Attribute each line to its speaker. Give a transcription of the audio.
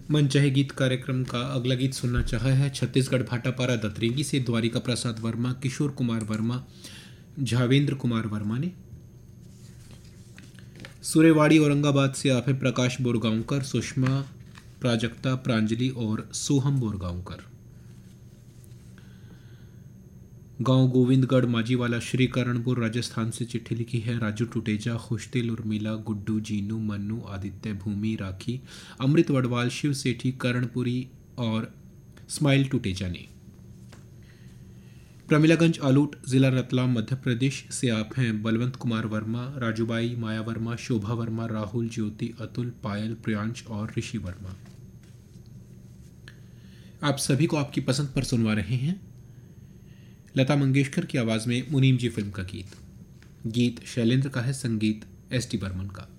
Speaker 1: मनचाहे गीत कार्यक्रम का अगला गीत सुनना चाहा है छत्तीसगढ़ भाटापारा दतरेंगी से द्वारिका प्रसाद वर्मा, किशोर कुमार वर्मा, झावेंद्र कुमार वर्मा ने। सुरेवाड़ी औरंगाबाद से आप हैं प्रकाश बोरगांवकर, सुषमा, प्राजक्ता, प्रांजलि और सोहम बोरगांवकर। गांव गोविंदगढ़ माजीवाला श्रीकरणपुर राजस्थान से चिट्ठी लिखी है राजू टुटेजा, खुशदिल, उर्मिला, गुड्डू, जीनू, मन्नू, आदित्य, भूमि, राखी, अमृत वडवाल, शिव सेठी, करणपुरी और स्माइल टुटेजा ने। प्रमिलागंज आलूट, जिला रतलाम, मध्य प्रदेश से आप हैं बलवंत कुमार वर्मा, राजूबाई, माया वर्मा, शोभा वर्मा, राहुल, ज्योति, अतुल, पायल, प्रियांश और ऋषि वर्मा। आप सभी को आपकी पसंद पर सुनवा रहे हैं लता मंगेशकर की आवाज में मुनीम जी फिल्म का गीत। गीत शैलेंद्र का है, संगीत एस टी बर्मन का।